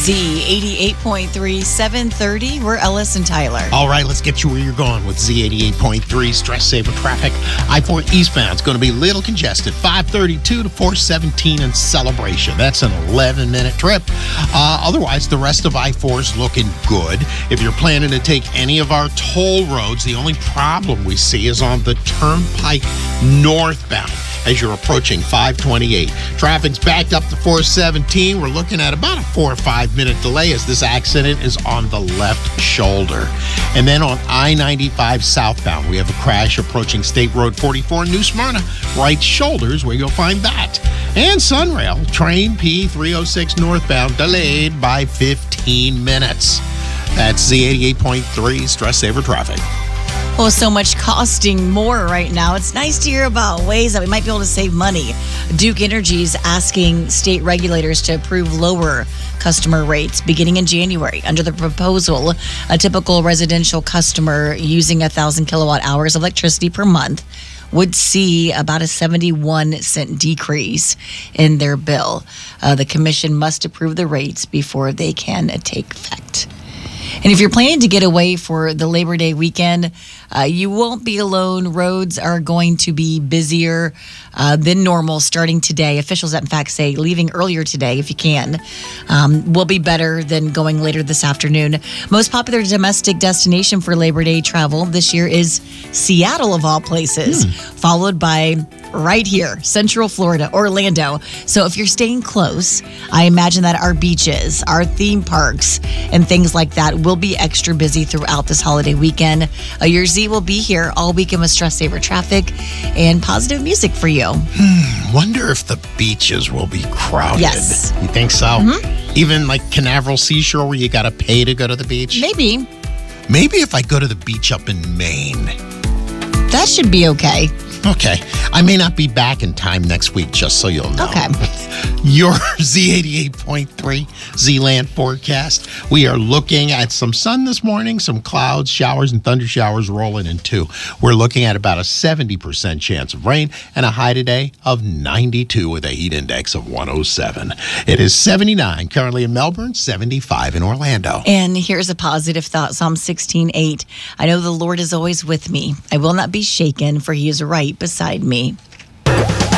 Z88.3, 730. We're Ellis and Tyler. All right, let's get you where you're going with Z88.3 Stress Saver Traffic. I-4 eastbound is going to be a little congested. 532 to 417 in Celebration. That's an 11-minute trip. Otherwise, the rest of I-4 is looking good. If you're planning to take any of our toll roads, the only problem we see is on the Turnpike northbound as you're approaching 528. Traffic's backed up to 417. We're looking at about a 4 or 5 minute delay as this accident is on the left shoulder. And then on I-95 southbound, we have a crash approaching State Road 44 New Smyrna. Right shoulder is where you'll find that. And Sunrail, train P306 northbound, delayed by 15 minutes. That's Z88.3 Stress Saver Traffic. Well, so much costing more right now. It's nice to hear about ways that we might be able to save money. Duke Energy is asking state regulators to approve lower customer rates beginning in January. Under the proposal, a typical residential customer using 1,000 kilowatt hours of electricity per month would see about a 71-cent decrease in their bill. The commission must approve the rates before they can take effect. And if you're planning to get away for the Labor Day weekend, you won't be alone. Roads are going to be busier than normal starting today. Officials, in fact, say leaving earlier today, if you can, will be better than going later this afternoon. Most popular domestic destination for Labor Day travel this year is Seattle, of all places, followed by right here, Central Florida, Orlando. So if you're staying close, I imagine that our beaches, our theme parks, and things like that will be extra busy throughout this holiday weekend. Your Z will be here all weekend with Stress Saver Traffic and positive music for you. Wonder if the beaches will be crowded. Yes. You think so? Even like Canaveral Seashore where you got to pay to go to the beach? Maybe. Maybe if I go to the beach up in Maine. That should be okay. Okay. I may not be back in time next week, just so you'll know. Okay. Your Z88.3 Z-Land forecast. We are looking at some sun this morning, some clouds, showers, and thunder showers rolling in too. We're looking at about a 70% chance of rain and a high today of 92 with a heat index of 107. It is 79 currently in Melbourne, 75 in Orlando. And here's a positive thought, Psalm 16:8. I know the Lord is always with me. I will not be shaken, for he is right beside me.